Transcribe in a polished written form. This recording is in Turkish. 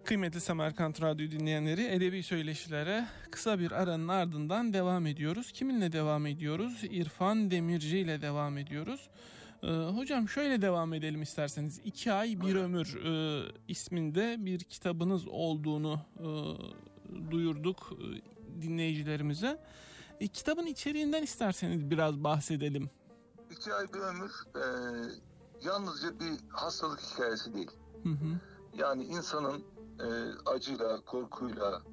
Kıymetli Semerkant Radyo dinleyenleri, edebi söyleşilere kısa bir aranın ardından devam ediyoruz. Kiminle devam ediyoruz? İrfan Demirci ile devam ediyoruz. Hocam şöyle devam edelim isterseniz. 2 Ay Bir Ömür isminde bir kitabınız olduğunu duyurduk dinleyicilerimize. Kitabın içeriğinden isterseniz biraz bahsedelim. 2 Ay Bir Ömür yalnızca bir hastalık hikayesi değil. Hı hı. Yani insanın acıyla, korkuyla,